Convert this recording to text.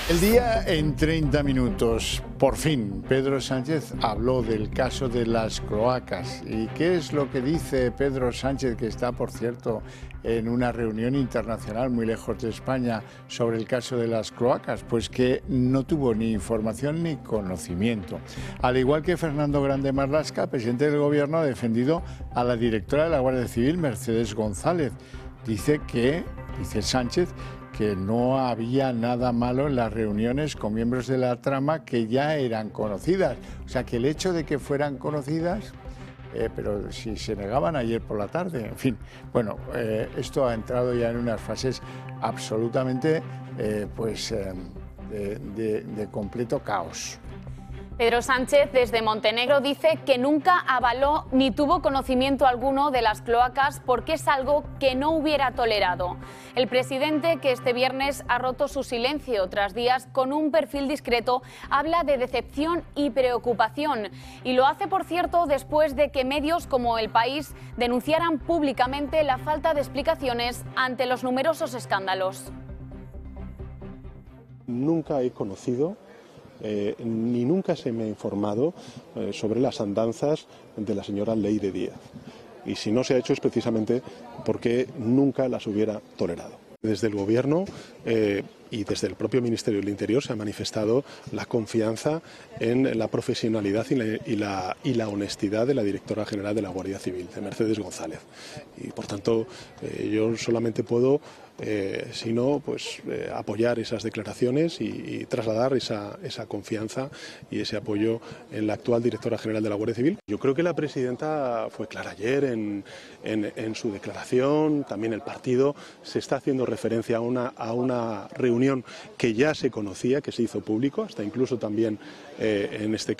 El día en 30 minutos. Por fin, Pedro Sánchez habló del caso de las cloacas. ¿Y qué es lo que dice Pedro Sánchez, que está, por cierto, en una reunión internacional muy lejos de España sobre el caso de las cloacas? Pues que no tuvo ni información ni conocimiento. Al igual que Fernando Grande Marlaska, presidente del Gobierno, ha defendido a la directora de la Guardia Civil, Mercedes González. Dice Sánchez, que no había nada malo en las reuniones con miembros de la trama que ya eran conocidas. O sea, que el hecho de que fueran conocidas, pero si se negaban ayer por la tarde, en fin. Bueno, esto ha entrado ya en unas fases absolutamente de completo caos. Pedro Sánchez, desde Montenegro, dice que nunca avaló ni tuvo conocimiento alguno de las cloacas porque es algo que no hubiera tolerado. El presidente, que este viernes ha roto su silencio tras días con un perfil discreto, habla de decepción y preocupación. Y lo hace, por cierto, después de que medios como El País denunciaran públicamente la falta de explicaciones ante los numerosos escándalos. Nunca he conocido ni nunca se me ha informado sobre las andanzas de la señora Leyre Díaz. Y si no se ha hecho es precisamente porque nunca las hubiera tolerado. Desde el Gobierno y desde el propio Ministerio del Interior se ha manifestado la confianza en la profesionalidad y la honestidad de la directora general de la Guardia Civil, de Mercedes González. Y por tanto yo solamente puedo apoyar esas declaraciones y trasladar esa confianza y ese apoyo en la actual directora general de la Guardia Civil. Yo creo que la presidenta fue clara ayer en su declaración. También el partido se está haciendo referencia a una reunión que ya se conocía, que se hizo público, hasta incluso también en este caso